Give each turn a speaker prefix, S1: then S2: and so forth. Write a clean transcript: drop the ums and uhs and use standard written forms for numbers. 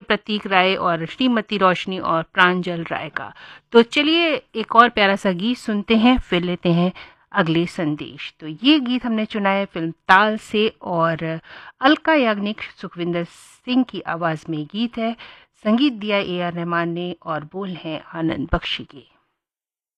S1: प्रतीक राय और श्रीमती रोशनी और प्रांजल राय का। तो चलिए एक और प्यारा सा गीत सुनते हैं, फिर लेते हैं अगले संदेश। तो ये गीत हमने चुना है फिल्म ताल से और अलका याग्निक सुखविंदर सिंह की आवाज में गीत है। संगीत दिया AR रहमान ने और बोल हैं आनंद बख्शी के।